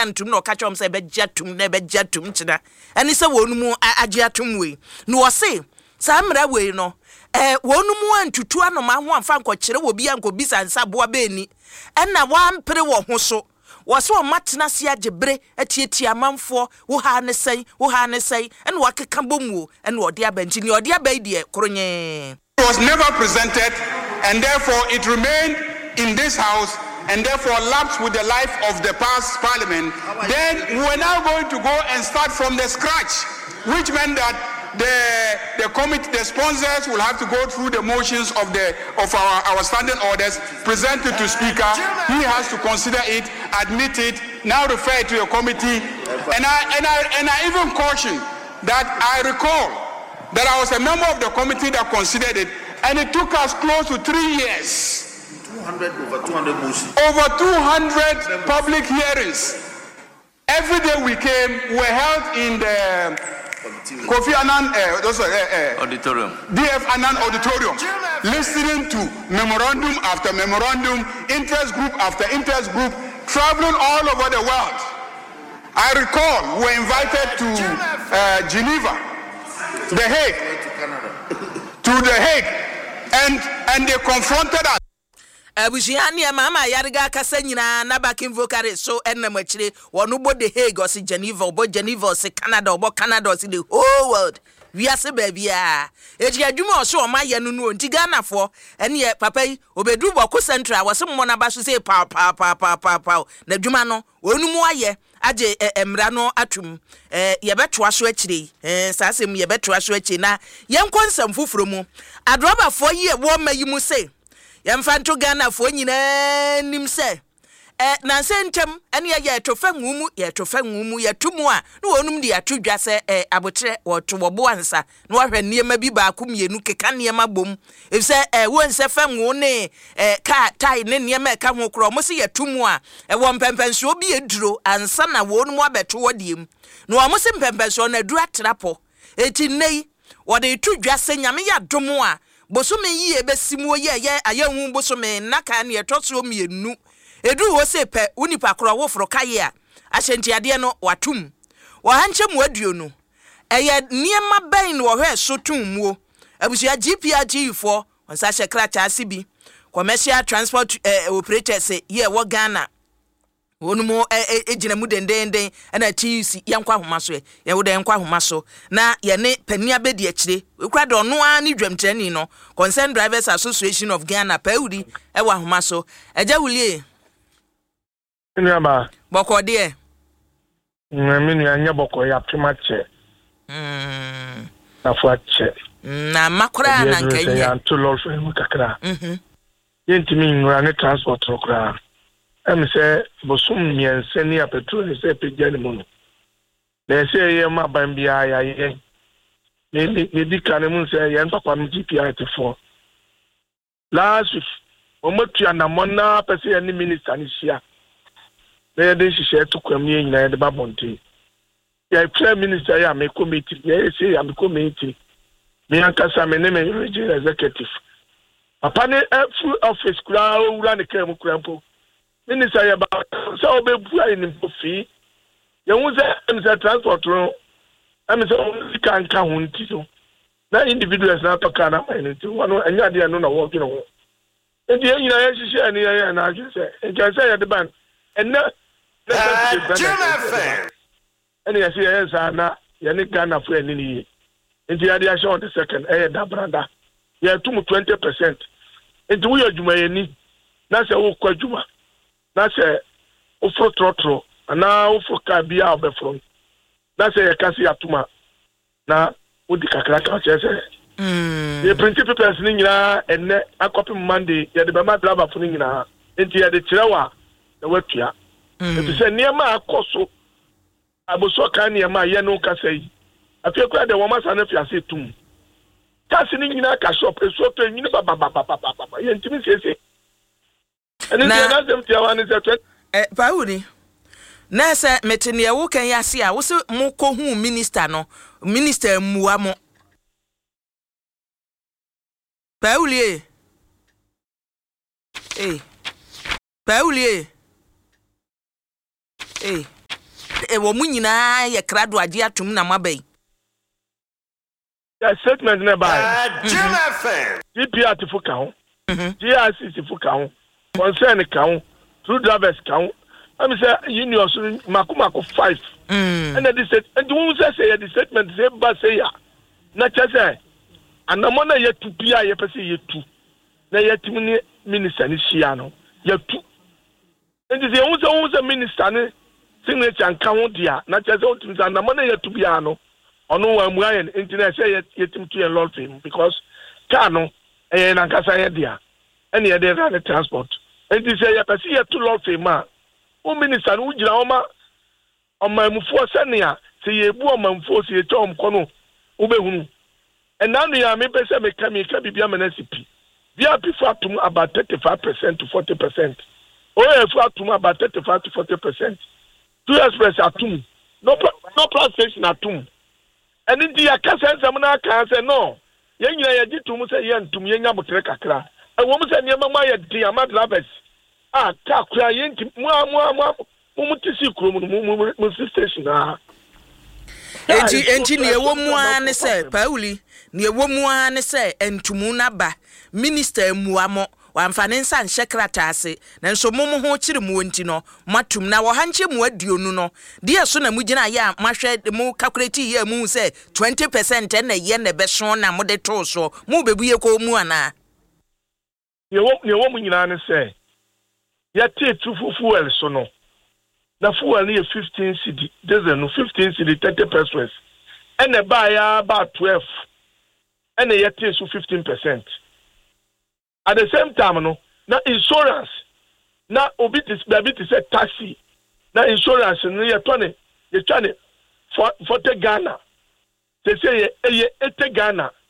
antum no ka chom say be jatum na be jatum chida eni se wonu mu agiatum we no wo se sa mra we no wonu mu antutu anoma ho amfa nkokire wo bia nkobisa nsa boa be ni enna wa mpere wo ho so wo se o matena se agebre atietie amanfo wo ha ne sei ene wa keka bomu ene odi abanti ni odi abaidie kronye. It was never presented, and therefore it remained in this house, and therefore lapsed with the life of the past parliament. Then we are now going to go and start from the scratch, which meant that the committee, the sponsors will have to go through the motions of our standing orders, present it to Speaker. He has to consider it, admit it, now refer it to the committee. And I even caution that I recall that I was a member of the committee that considered it, and it took us close to 3 years. Over 200 motions. Over 200 public hearings. Every day we came, we held in the Kofi Annan auditorium. DF Annan auditorium, listening to memorandum after memorandum, interest group after interest group, traveling all over the world. I recall we were invited to Geneva, The Hague, and they confronted us. Abujiani mama yariga kasa nyina na bakin vocare so enamachire wonu bo The Hague or Geneva or Geneva or Canada or Canada or the whole world. We are baby ah. Eji adwuma so o ma ye nunu nti Ghana for ene ye papa yi obedu boko central was mo na ba so say pa na adwuma no onu mu aye age emra no atum ye betoa so akire sasem ye betoa so akire na ye nkonsam fufuro mu adroba for ye wo mayi mu say yemfanto Ghana fo nyina nim se na se ntem ene ye tofa nwumu ye tumu a no wonum de atodwa se abotre woto wobo ansa no wahwe niema bi ba ko mienu keka niema bom efse wonse fa nwu ne ka tai ne niema ka ho kro mo se ye tumu a wo mpempenso obi eduro ansa na wonum abeto wodiem no wo mo se mpempenso na duru atrapo eti nei wo de tudwa se nyame ya domo a bosome yi ebesimu ye ayehu bosome naka ne etoso mienu edu wo se pe unipa kro wo fro kaye a ahyentiade no watum wo hanche mu aduo no eye niema ben wo hwe so tummuo abusia GPRG for onsa hye cha asibi commercial transport operators ye wo Ghana wonu mo ejina mu dendenden na TUC yankwa homaso ye wo de yankwa homaso na ye ne pania bedi akire ekura de ono a ne dwamtrani no Concerned Drivers Association of Ghana paudi ewa homaso eja wulie Nyama boko de minu anya boko ya primache na fuache na makora na nkanye ya ntolo so mu kakra yentimi nwura ne transport okra say bosum miense ni apetrol se pejani mu na se ye ma ban bia ya ye ni dikane mu se ye ntokwa mu GPRT4 last week omotua na mona pese ya ni minister ni sia na de hihye to kwamie nyina de babonte ya prime minister ya me committee ya say ya me committee me ankasa me ne me regional executive papa ne full office kura owura ne kram kurampo minister ya ba so obebu ayi ni mpofi ya wuza minister transport ro amisa kan ka hunti so na individuals na to kana mai ni to wano anya de no na wo gino ho enti nyina ya hihye ani ya na agise enti say ya de ban enna and yes, yes, na yani Ghana for any enti ya dia show the second da branda ya tumu 20% enti wo yadwuma yani na se wo kwadwuma na se wo fro trotro na wo fro ka bia obefro na se ya kasi atuma na wo di kakra ka chese the principal person ni nyina enne akopim Monday ya de be ma driver fo ni nyina enti ya de kirewa na watua enti se niema akoso aboso kan niema ye no ka sei afia kwa de wo masa na fiase tum kasi ni nyina ka shop eso to nyina baba ye ntimi sese ene na dem tia wan se paudi na se metene wo kan yase a wo se mo ko hu minister no minister muwa mo Paulie Paulie wo mu nyinaa ye krado ade atum na mabai the statement never Jim FM DPR to fuka GRC to fuka concern count through drivers count I mean say union so makumako 5 and the said and who say the statement say ba say ya na chese anamona ye tu bia ye pese ye tu na ye timini minister ni hia no ye tu and the who say minister ni signature and count dia na chese o tumi anamona ye tu bia no ono wa mu ayen internet say ye tim to a lot him because car no na kasa ye dia and ye dey run transport and this say ye pese ye tu lot him ma o minister no gira o mamufo senia say ye bu o mamufo say ye tom kono wo behunu and now you me pese me ka bibia manasipi bia pifu atum about 35% to 40% o e fu atum about 35 to 40% two express atum no plus station atum and in the akasa samna kan say no ye nyina ye gitum say ye ntum ye nya botre kakra e wo mu say ne mama ye di ama drivers ta kura ye ntim mu tisi kuro mu station enti ne ewo mu ane se Pauli ne ewo mu ane se entumu na ba minister muamo wamfane nsa nhekrata ase nanso mumu ho kire mu onti no matum na wo hanche mu aduonu no de so na mugina ya mahwe mu calculate ya mu se 20% na ye na be so na mu de to so mu bebuye ko mu ana ye wo mu nyina ne se ya tie fuel so no na fuel ni 15 cedi diesel no 15 cedi 30 pesos and e buy about 12 and e tie so 15%. At the same time, no, na insurance, na obitis say taxi, na insurance, no, you're trying 40 Ghana. They say 80 Ghana.